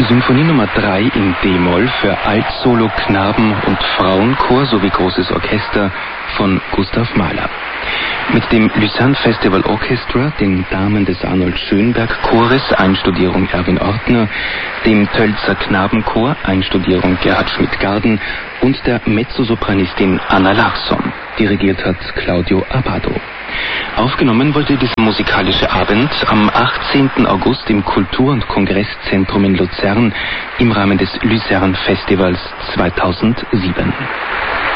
Die Symphonie Nummer 3 in D-Moll für Altsolo, Knaben- und Frauenchor sowie großes Orchester von Gustav Mahler. Mit dem Lucerne Festival Orchestra, den Damen des Arnold Schönberg Chores, Einstudierung Erwin Ortner, dem Tölzer Knabenchor, Einstudierung Gerhard Schmidt-Garden und der Mezzosopranistin Anna Larsson. Dirigiert hat Claudio Abbado. Aufgenommen wurde dieser musikalische Abend am 18. August im Kultur- und Kongresszentrum in Luzern im Rahmen des Lucerne Festivals 2007.